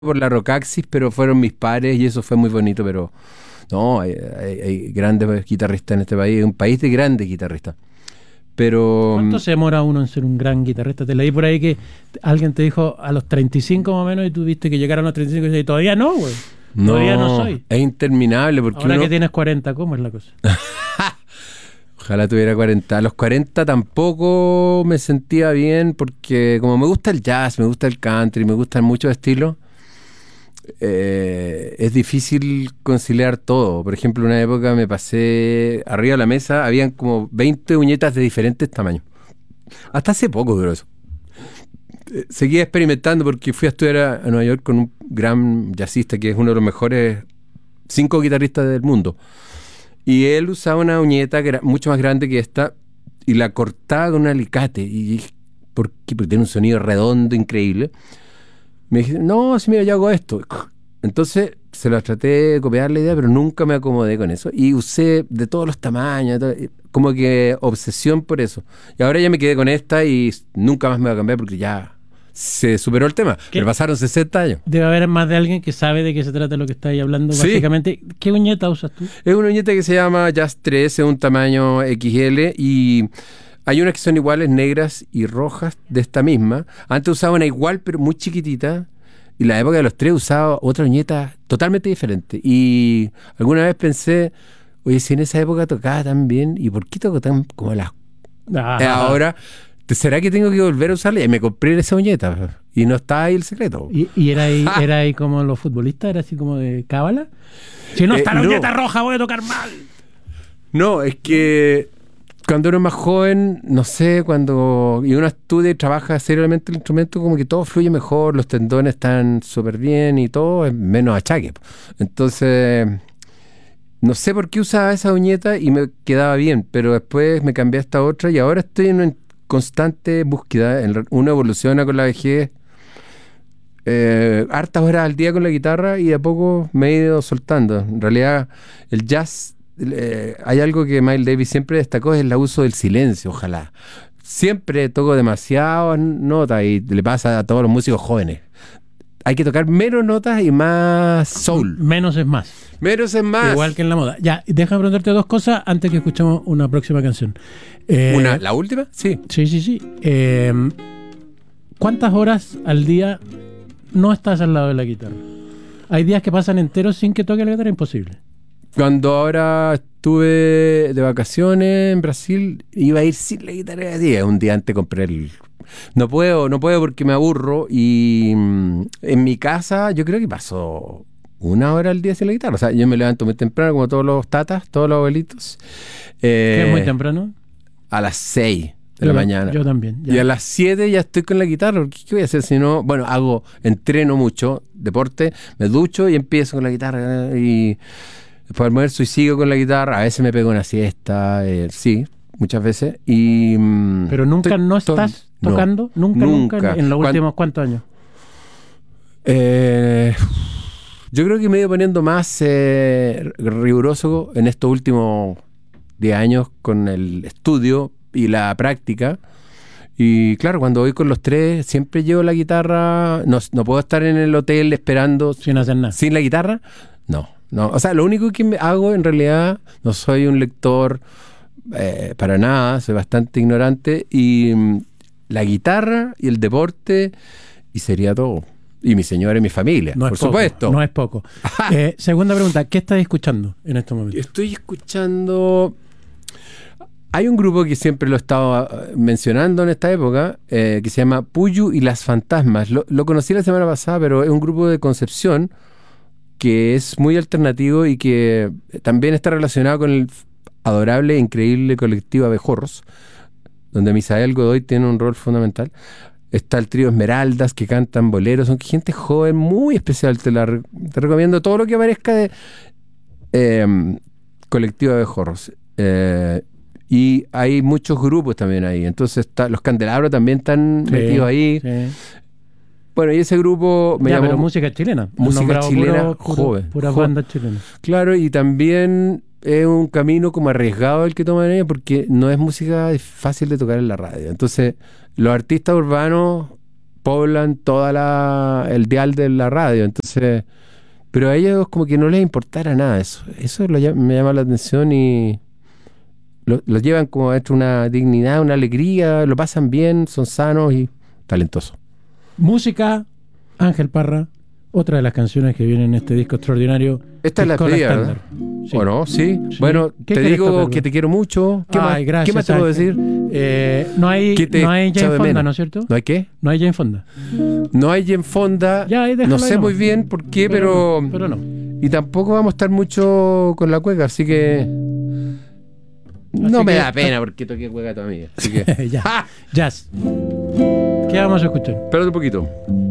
por la Rocaxis, pero fueron mis pares y eso fue muy bonito, pero no, hay grandes guitarristas en este país, es un país de grandes guitarristas. Pero ¿Cuánto se demora uno en ser un gran guitarrista? Te leí por ahí que alguien te dijo a los 35 más o menos y tú viste que llegaron a los 35 y dices, todavía no, güey. Todavía no soy. Es interminable porque Ahora que tienes 40, ¿cómo es la cosa? Ojalá tuviera 40. A los 40 tampoco me sentía bien porque como me gusta el jazz, me gusta el country, me gustan muchos estilos, es difícil conciliar todo. Por ejemplo, una época me pasé arriba de la mesa, habían como 20 uñetas de diferentes tamaños. Hasta hace poco duró eso. Seguía experimentando porque fui a estudiar a Nueva York con un gran jazzista que es uno de los mejores 5 guitarristas del mundo. Y él usaba una uñeta que era mucho más grande que esta y la cortaba con un alicate. Y dije, ¿por qué? Porque tiene un sonido redondo, increíble. Me dije, no, sí, mira, yo hago esto. Entonces se lo traté de copiar la idea, pero nunca me acomodé con eso. Y usé de todos los tamaños, como que obsesión por eso. Y ahora ya me quedé con esta y nunca más me voy a cambiar porque ya se superó el tema. ¿Qué? Me pasaron 60 años. Debe haber más de alguien que sabe de qué se trata lo que estáis hablando. Sí. Básicamente, ¿qué uñeta usas tú? Es una uñeta que se llama Jazz 3, es un tamaño XL y hay unas que son iguales, negras y rojas de esta misma. Antes usaba una igual, pero muy chiquitita. Y la época de los 3 usaba otra uñeta totalmente diferente. Y alguna vez pensé, oye, si en esa época tocaba tan bien, ¿y por qué toco tan como las... Ahora, ¿será que tengo que volver a usarla? Y me compré esa uñeta. Y no está ahí el secreto. ¿Y era ahí como los futbolistas? ¿Era así como de cábala? Si no está la uñeta roja, voy a tocar mal. No, es que cuando uno es más joven, no sé, cuando y uno estudia y trabaja seriamente el instrumento, como que todo fluye mejor, los tendones están súper bien y todo es menos achaque. Entonces, no sé por qué usaba esa uñeta y me quedaba bien, pero después me cambié a esta otra y ahora estoy en una constante búsqueda. Uno evoluciona con la vejez, hartas horas al día con la guitarra y de a poco me he ido soltando. En realidad, el jazz... hay algo que Miles Davis siempre destacó, es el uso del silencio. Ojalá siempre toco demasiadas notas y le pasa a todos los músicos jóvenes, hay que tocar menos notas y más soul. Menos es más. Menos es más, igual que en la moda. Ya, déjame preguntarte dos cosas antes que escuchemos una próxima canción. ¿La última? Sí. Sí. ¿Cuántas horas al día no estás al lado de la guitarra? Hay días que pasan enteros sin que toque la guitarra, imposible. Cuando ahora estuve de vacaciones en Brasil, iba a ir sin la guitarra. Un día antes compré el... No puedo porque me aburro. Y en mi casa yo creo que paso 1 hora al día sin la guitarra. O sea, yo me levanto muy temprano, como todos los tatas, todos los abuelitos. ¿Qué es muy temprano? A las 6 de la mañana. Yo también. Ya. Y a las 7 ya estoy con la guitarra. ¿Qué voy a hacer si no? Bueno, entreno mucho, deporte, me ducho y empiezo con la guitarra. Y después almuerzo y sigo con la guitarra. A veces me pego una siesta, sí, muchas veces. Pero nunca estás tocando, nunca en los últimos ¿cuántos años? Yo creo que me he ido poniendo más riguroso en estos últimos 10 años con el estudio y la práctica. Y claro, cuando voy con los 3 siempre llevo la guitarra. No puedo estar en el hotel esperando sin hacer nada. ¿Sin la guitarra? No. O sea, lo único que hago en realidad, no soy un lector para nada, soy bastante ignorante, y la guitarra y el deporte y sería todo. Y mi señora y mi familia, por supuesto. No es poco. Segunda pregunta, ¿qué estás escuchando en estos momentos? Estoy escuchando... Hay un grupo que siempre lo he estado mencionando en esta época, que se llama Puyu y las Fantasmas. Lo conocí la semana pasada, pero es un grupo de Concepción que es muy alternativo y que también está relacionado con el adorable e increíble colectivo Abejorros, donde Misael Godoy tiene un rol fundamental. Está el trío Esmeraldas, que cantan boleros, son gente joven, muy especial. Te recomiendo todo lo que aparezca de colectivo Abejorros. Y hay muchos grupos también ahí. Entonces los Candelabros también están metidos ahí. Sí. Bueno, y ese grupo me llamó... pero música chilena. Música chilena joven. Pura banda chilena. Claro, y también es un camino como arriesgado el que toman ellos porque no es música fácil de tocar en la radio. Entonces, los artistas urbanos poblan el dial de la radio. Entonces, pero a ellos como que no les importara nada eso. Eso me llama la atención y lo llevan como hecho una dignidad, una alegría, lo pasan bien, son sanos y talentosos. Música, Ángel Parra, otra de las canciones que vienen en este disco extraordinario. Esta es la Piscola despedida, Estándar. ¿verdad? Sí. ¿O no? Sí. Sí. Bueno, ¿Qué te querés digo tocar, que Luis? te quiero mucho. Ay, gracias, ¿Qué más te puedo Ángel. decir? No hay ¿Qué te Jane echo de Fonda, menos? ¿no es cierto? ¿No hay qué? No hay Jane Fonda. No hay Jane Fonda. Ya, ahí déjalo No ahí sé nomás. muy bien por qué, pero no. y tampoco vamos a estar mucho con la cueca, así que no Así me que- da pena porque toqué cueca todavía. Así que Ya. Jazz. ¿Qué vamos a escuchar? espérate un poquito.